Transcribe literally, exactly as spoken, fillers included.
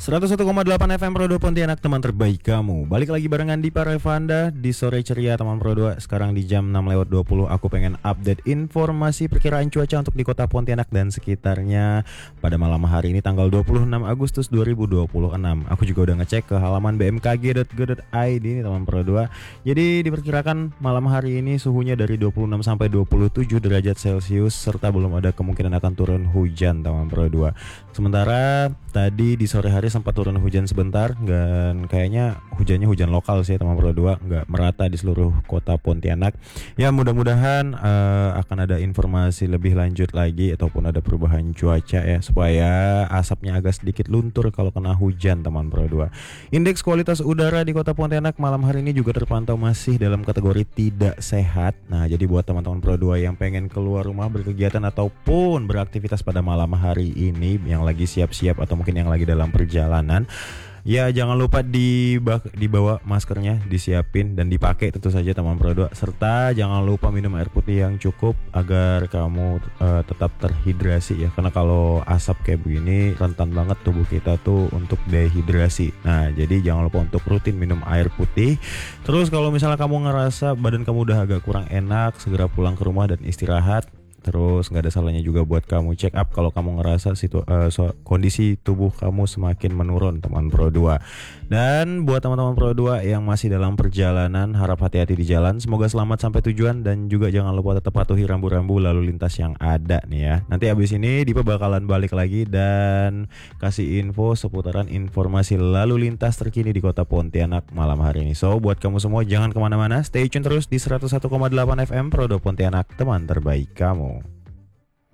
seratus satu koma delapan F M Pro dua Pontianak, teman terbaik kamu. Balik lagi barengan di Parevanda di sore ceria teman Pro dua. Sekarang di jam enam lewat dua puluh aku pengen update informasi perkiraan cuaca untuk di kota Pontianak dan sekitarnya pada malam hari ini tanggal dua puluh enam Agustus dua ribu dua puluh enam. Aku juga udah ngecek ke halaman b m k g dot go dot i d nih teman Pro dua. Jadi diperkirakan malam hari ini suhunya dari dua puluh enam sampai dua puluh tujuh derajat Celcius serta belum ada kemungkinan akan turun hujan teman Pro dua. Sementara tadi di sore hari sempat turun hujan sebentar, dan kayaknya hujannya hujan lokal sih teman Pro dua, nggak merata di seluruh kota Pontianak. Ya mudah-mudahan uh, akan ada informasi lebih lanjut lagi ataupun ada perubahan cuaca ya, supaya asapnya agak sedikit luntur kalau kena hujan teman Pro dua. Indeks kualitas udara di kota Pontianak malam hari ini juga terpantau masih dalam kategori tidak sehat. Nah jadi buat teman-teman Pro dua yang pengen keluar rumah berkegiatan ataupun beraktivitas pada malam hari ini, yang lagi siap-siap atau mungkin yang lagi dalam perjalanan, ya jangan lupa dibawa, dibawa maskernya, disiapin dan dipakai tentu saja teman Pro dua. Serta jangan lupa minum air putih yang cukup agar kamu uh, tetap terhidrasi ya, karena kalau asap kayak begini rentan banget tubuh kita tuh untuk dehidrasi. Nah jadi jangan lupa untuk rutin minum air putih. Terus kalau misalnya kamu ngerasa badan kamu udah agak kurang enak, segera pulang ke rumah dan istirahat. Terus nggak ada salahnya juga buat kamu check up kalau kamu ngerasa situ, uh, so, kondisi tubuh kamu semakin menurun teman Pro dua. Dan buat teman-teman Pro dua yang masih dalam perjalanan, harap hati-hati di jalan. Semoga selamat sampai tujuan dan juga jangan lupa tetap patuhi rambu-rambu lalu lintas yang ada nih ya. Nanti abis ini Dipa bakalan balik lagi dan kasih info seputaran informasi lalu lintas terkini di kota Pontianak malam hari ini. So buat kamu semua jangan kemana-mana, stay tune terus di seratus satu koma delapan F M Pro dua Pontianak, teman terbaik kamu.